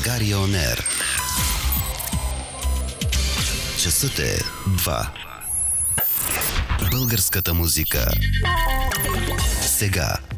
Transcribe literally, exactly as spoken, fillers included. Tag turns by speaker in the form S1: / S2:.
S1: България On Air. Часът е два. Българската музика. Сега.